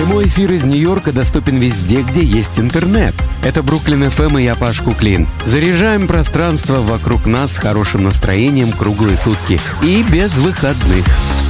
Прямой эфир из Нью-Йорка доступен везде, где есть интернет. Это Бруклин ФМ и я, Паш Куклин. Заряжаем пространство вокруг нас хорошим настроением круглые сутки и без выходных.